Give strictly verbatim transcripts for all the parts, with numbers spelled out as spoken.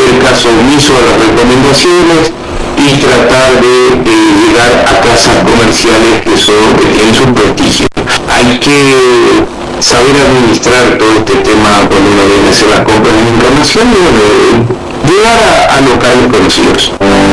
hacer caso omiso a las recomendaciones y tratar de, de llegar a casas comerciales que son que tienen su prestigio. Hay que saber administrar todo este tema cuando uno viene a hacer las compras de información y bueno, llegar a, a locales conocidos.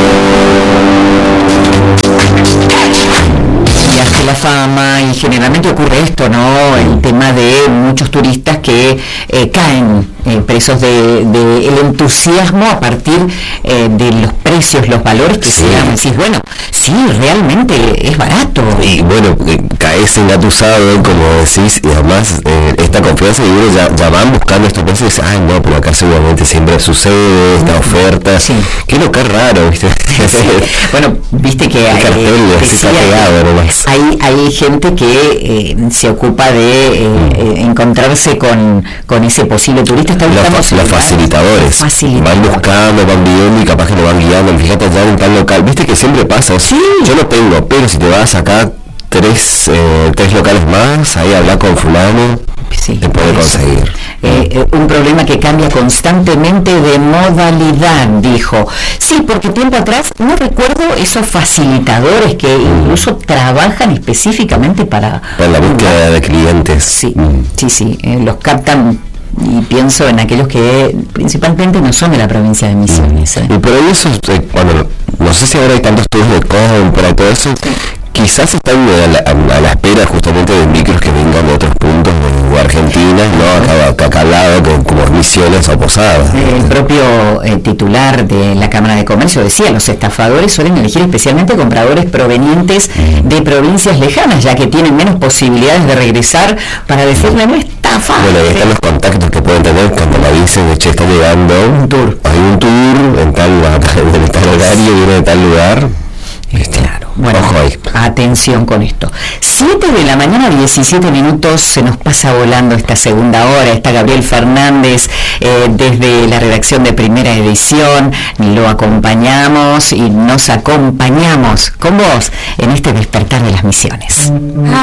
Viaje la fama, y generalmente ocurre esto, ¿no? El tema de muchos turistas que eh, caen eh, presos de, de el entusiasmo a partir eh, de los precios, los valores que sí. sean. Decís, bueno, sí, realmente es barato. Y bueno, eh, caes engatusado, como decís, y además eh, esta confianza, y uno ya, ya van buscando estos precios y dice, ay no, pero acá seguramente siempre sucede esta oferta. Sí. Qué lo que es raro, ¿viste? Sí. Bueno, viste que hay, cartel, eh, así está pegado, nomás. hay, hay gente que eh, se ocupa de eh, eh, encontrarse con, con ese posible turista. Está Los, los facilitadores. facilitadores Van buscando, van viendo y capaz que lo van guiando. Fíjate allá en tal local. Viste que siempre pasa. Sí. Yo lo tengo, pero si te vas acá tres, eh, tres locales más, ahí habla con fulano, sí, te puede conseguir. Eh, eh, un problema que cambia constantemente de modalidad, dijo. Sí, porque tiempo atrás no recuerdo esos facilitadores que incluso trabajan específicamente para... Para la búsqueda de clientes. Sí, mm. sí, sí, eh, los captan. Y pienso en aquellos que principalmente no son de la provincia de Misiones. ¿eh? Y por eso, eh, bueno, no sé si ahora hay tantos tours de compra y todo eso, quizás están a la, a la espera justamente de micros que vengan de otros puntos de Argentina, no acá, acá, acá al lado, como, como Misiones o Posadas. El propio eh, titular de la Cámara de Comercio decía, los estafadores suelen elegir especialmente compradores provenientes de provincias lejanas, ya que tienen menos posibilidades de regresar para decirle no estafa. Bueno, ahí están los contactos que pueden tener cuando la dicen de che, está llegando un tour, hay un tour en tal, en tal horario, viene de tal lugar. Claro, bueno, ojo ahí. Atención con esto. siete de la mañana, diecisiete minutos, se nos pasa volando esta segunda hora. Está Gabriel Fernández eh, desde la redacción de Primera Edición. Lo acompañamos y nos acompañamos con vos en este despertar de las Misiones.